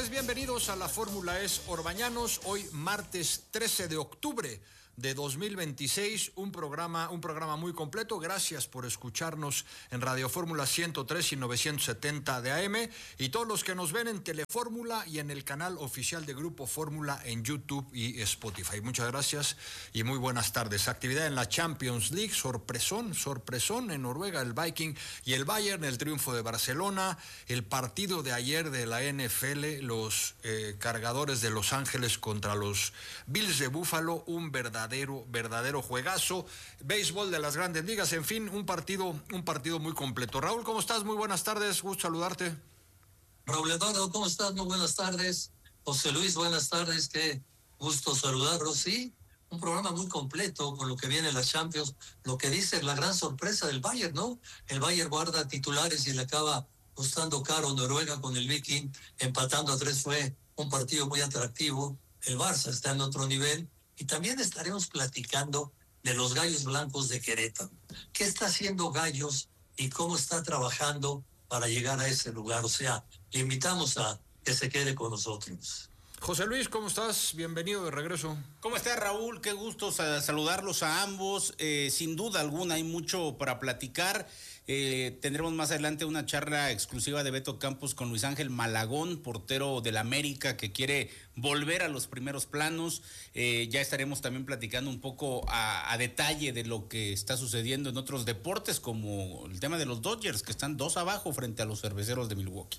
tardes, bienvenidos a la Fórmula E Orbañanos. Hoy martes 13 de octubre de 2026, un programa muy completo. Gracias por escucharnos en Radio Fórmula 103 y 970 de AM, y todos los que nos ven en Telefórmula y en el canal oficial de Grupo Fórmula en YouTube y Spotify. Muchas gracias y muy buenas tardes. Actividad en la Champions League, sorpresón en Noruega, el Viking y el Bayern, el triunfo de Barcelona, el partido de ayer de la NFL, los cargadores de Los Ángeles contra los Bills de Buffalo, un verdadero juegazo, béisbol de las grandes ligas, en fin, un partido muy completo. Raúl, ¿cómo estás? Muy buenas tardes, gusto saludarte. Raúl Eduardo, ¿cómo estás? Muy buenas tardes. José Luis, buenas tardes, qué gusto saludarlos. Sí, un programa muy completo con lo que viene la Champions, lo que dice la gran sorpresa del Bayern, ¿no? El Bayern guarda titulares y le acaba costando caro Noruega con el Viking, empatando a 3, fue un partido muy atractivo. El Barça está en otro nivel. Y también estaremos platicando de los Gallos Blancos de Querétaro. ¿Qué está haciendo Gallos y cómo está trabajando para llegar a ese lugar? O sea, le invitamos a que se quede con nosotros. José Luis, ¿cómo estás? Bienvenido de regreso. ¿Cómo estás, Raúl? Qué gusto saludarlos a ambos. Sin duda alguna hay mucho para platicar. Tendremos más adelante una charla exclusiva de Beto Campos con Luis Ángel Malagón, portero del América, que quiere volver a los primeros planos. Ya estaremos también platicando un poco a detalle de lo que está sucediendo en otros deportes, como el tema de los Dodgers, que están 2 abajo frente a los Cerveceros de Milwaukee.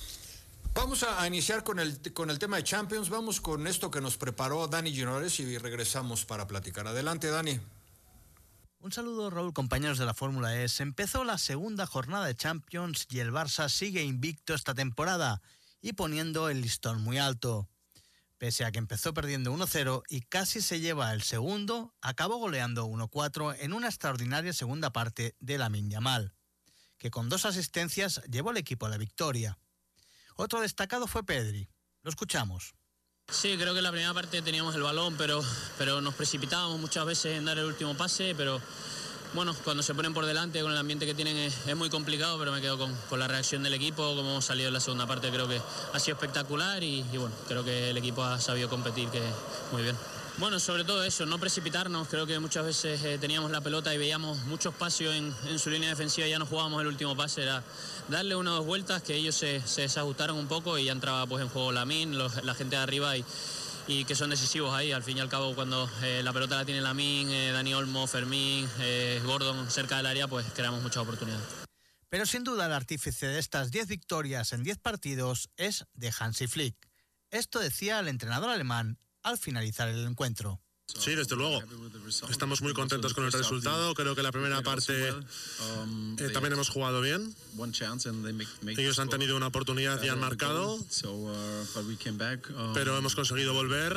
Vamos a iniciar con el tema de Champions. Vamos con esto que nos preparó Dani Gironés y regresamos para platicar. Adelante, Dani. Un saludo, Raúl, compañeros de la Fórmula E. Empezó la segunda jornada de Champions y el Barça sigue invicto esta temporada y poniendo el listón muy alto. Pese a que empezó perdiendo 1-0 y casi se lleva el segundo, acabó goleando 1-4 en una extraordinaria segunda parte de Lamine Yamal, que con 2 asistencias llevó al equipo a la victoria. Otro destacado fue Pedri. Lo escuchamos. Sí, creo que en la primera parte teníamos el balón, pero nos precipitábamos muchas veces en dar el último pase, pero bueno, cuando se ponen por delante con el ambiente que tienen es muy complicado, pero me quedo con la reacción del equipo, como hemos salido en la segunda parte, creo que ha sido espectacular y bueno, creo que el equipo ha sabido competir que muy bien. Bueno, sobre todo eso, no precipitarnos. Creo que muchas veces teníamos la pelota y veíamos mucho espacio en su línea defensiva y ya no jugábamos el último pase. Era darle 1 o 2 vueltas, que ellos se desajustaron un poco y ya entraba pues en juego Lamine, la gente de arriba y que son decisivos ahí. Al fin y al cabo, cuando la pelota la tiene Lamine, Dani Olmo, Fermín, Gordon cerca del área, pues creamos muchas oportunidades. Pero sin duda el artífice de estas 10 victorias en 10 partidos es de Hansi Flick. Esto decía el entrenador alemán al finalizar el encuentro. Sí, desde luego. Estamos muy contentos con el resultado. Creo que la primera parte también hemos jugado bien. Ellos han tenido una oportunidad y han marcado, pero hemos conseguido volver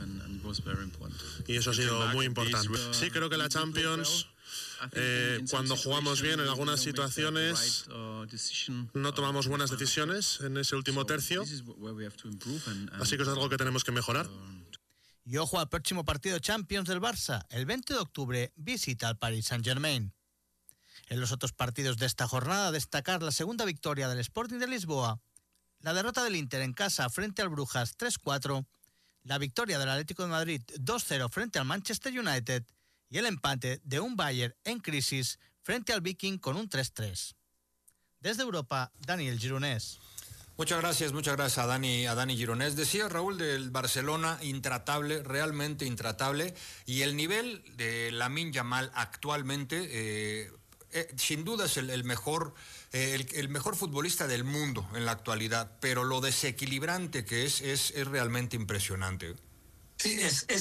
y eso ha sido muy importante. Sí, creo que la Champions, cuando jugamos bien en algunas situaciones, no tomamos buenas decisiones en ese último tercio, así que es algo que tenemos que mejorar. Y ojo al próximo partido Champions del Barça. El 20 de octubre visita al Paris Saint-Germain. En los otros partidos de esta jornada, destacar la segunda victoria del Sporting de Lisboa, la derrota del Inter en casa frente al Brujas 3-4, la victoria del Atlético de Madrid 2-0 frente al Manchester United y el empate de un Bayern en crisis frente al Viking con un 3-3. Desde Europa, Daniel Gironés. Muchas gracias a Dani Gironés. Decía Raúl del Barcelona, intratable, realmente intratable, y el nivel de Lamine Yamal actualmente, sin duda es el mejor futbolista del mundo en la actualidad, pero lo desequilibrante que es realmente impresionante. Sí,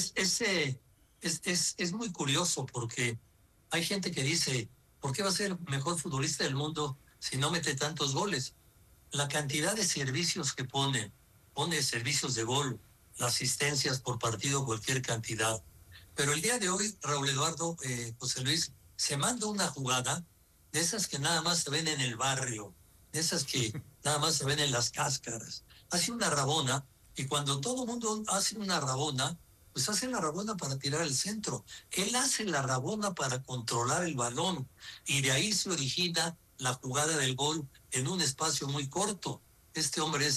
es muy curioso porque hay gente que dice, ¿por qué va a ser el mejor futbolista del mundo si no mete tantos goles? La cantidad de servicios que pone servicios de gol, las asistencias por partido, cualquier cantidad. Pero el día de hoy, Raúl Eduardo, José Luis, se manda una jugada de esas que nada más se ven en el barrio, de esas que nada más se ven en las cáscaras. Hace una rabona, y cuando todo el mundo hace una rabona, pues hace la rabona para tirar el centro. Él hace la rabona para controlar el balón, y de ahí se origina la jugada del gol en un espacio muy corto. Este hombre es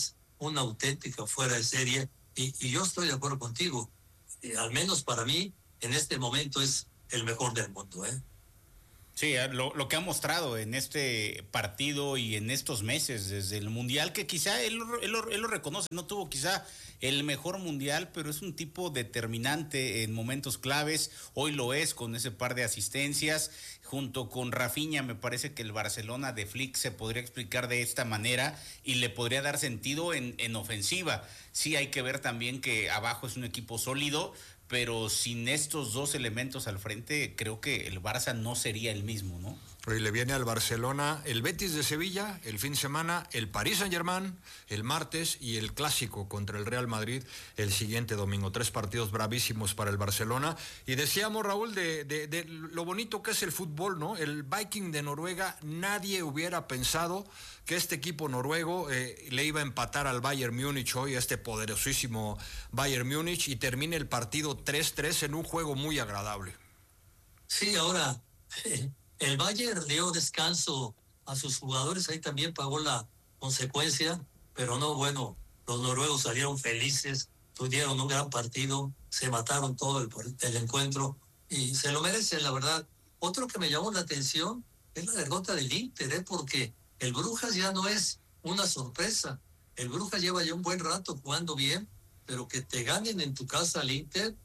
una auténtica fuera de serie, y yo estoy de acuerdo contigo. Al menos para mí, en este momento es el mejor del mundo, ¿eh? Sí, lo que ha mostrado en este partido y en estos meses desde el Mundial, que quizá él lo reconoce, no tuvo quizá el mejor Mundial, pero es un tipo determinante en momentos claves. Hoy lo es con ese par de asistencias. Junto con Rafinha, me parece que el Barcelona de Flick se podría explicar de esta manera y le podría dar sentido en ofensiva. Sí, hay que ver también que abajo es un equipo sólido, pero sin estos dos elementos al frente, creo que el Barça no sería el mismo, ¿no? Hoy le viene al Barcelona el Betis de Sevilla el fin de semana, el Paris Saint-Germain el martes y el clásico contra el Real Madrid el siguiente domingo. 3 partidos bravísimos para el Barcelona. Y decíamos, Raúl, de lo bonito que es el fútbol, ¿no? El Viking de Noruega, nadie hubiera pensado que este equipo noruego le iba a empatar al Bayern Múnich hoy, a este poderosísimo Bayern Múnich, y termine el partido 3-3 en un juego muy agradable. Sí, ahora... el Bayern dio descanso a sus jugadores, ahí también pagó la consecuencia, pero no, bueno, los noruegos salieron felices, tuvieron un gran partido, se mataron todo el encuentro y se lo merecen, la verdad. Otro que me llamó la atención es la derrota del Inter, porque el Brujas ya no es una sorpresa. El Brujas lleva ya un buen rato jugando bien, pero que te ganen en tu casa al Inter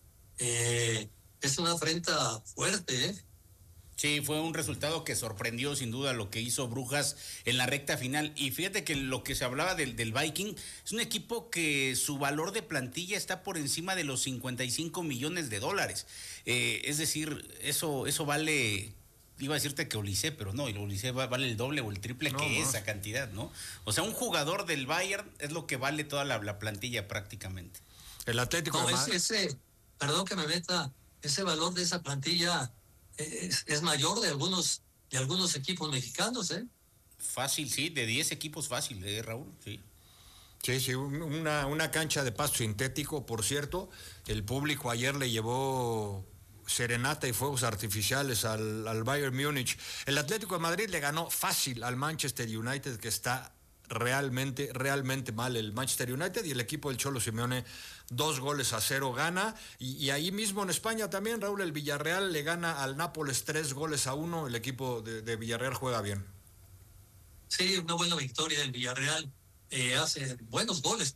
es una afrenta fuerte, ¿eh? Sí, fue un resultado que sorprendió sin duda lo que hizo Brujas en la recta final. Y fíjate que lo que se hablaba del Viking es un equipo que su valor de plantilla está por encima de los $55 millones. Es decir, eso vale, iba a decirte que Olise, pero no, el Olise vale el doble o el triple esa cantidad, ¿no? O sea, un jugador del Bayern es lo que vale toda la plantilla prácticamente. El Atlético de Madrid. Perdón que me meta, ese valor de esa plantilla es mayor de algunos equipos mexicanos, ¿eh? Fácil, sí, de 10 equipos fácil, Raúl, sí. Sí, una cancha de pasto sintético, por cierto. El público ayer le llevó serenata y fuegos artificiales al Bayern Múnich. El Atlético de Madrid le ganó fácil al Manchester United, que está realmente mal el Manchester United, y el equipo del Cholo Simeone 2-0 gana, y ahí mismo en España también, Raúl, el Villarreal le gana al Nápoles 3-1, el equipo de Villarreal juega bien. Sí, una buena victoria del Villarreal, hace buenos goles,